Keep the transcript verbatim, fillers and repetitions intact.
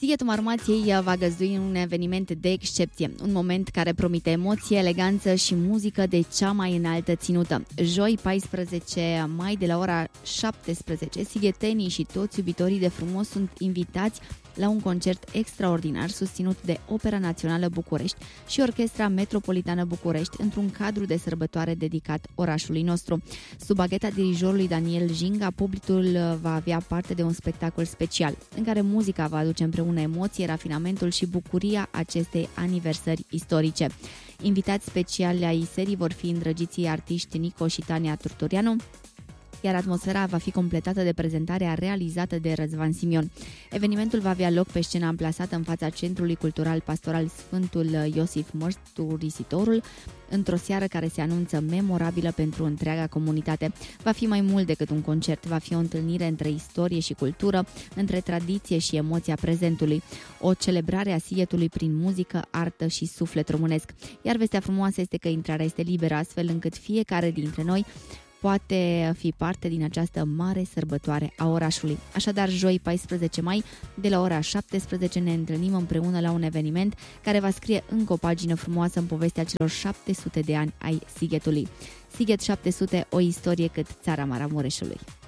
Sighetul Marmației va găzdui un eveniment de excepție, un moment care promite emoție, eleganță și muzică de cea mai înaltă ținută. Joi, paisprezece mai, de la ora șaptesprezece, sighetenii și toți iubitorii de frumos sunt invitați la un concert extraordinar susținut de Opera Națională București și Orchestra Metropolitană București într-un cadru de sărbătoare dedicat orașului nostru. Sub agheta dirijorului Daniel Jinga, publicul va avea parte de un spectacol special, în care muzica va aduce împreună emoție, rafinamentul și bucuria acestei aniversări istorice. Invitați speciali ai serii vor fi îndrăgiții artiști Nico și Tania Turturianu, iar atmosfera va fi completată de prezentarea realizată de Răzvan Simion. Evenimentul va avea loc pe scena amplasată în fața Centrului Cultural Pastoral Sfântul Iosif Mărturisitorul, într-o seară care se anunță memorabilă pentru întreaga comunitate. Va fi mai mult decât un concert, va fi o întâlnire între istorie și cultură, între tradiție și emoția prezentului, o celebrare a sighetului prin muzică, artă și suflet românesc. Iar vestea frumoasă este că intrarea este liberă, astfel încât fiecare dintre noi poate fi parte din această mare sărbătoare a orașului. Așadar, joi paisprezece mai, de la ora șaptesprezece, ne întâlnim împreună la un eveniment care va scrie încă o pagină frumoasă în povestea celor șapte sute de ani ai sighetului. Sighet șapte sute, o istorie cât țara Maramureșului.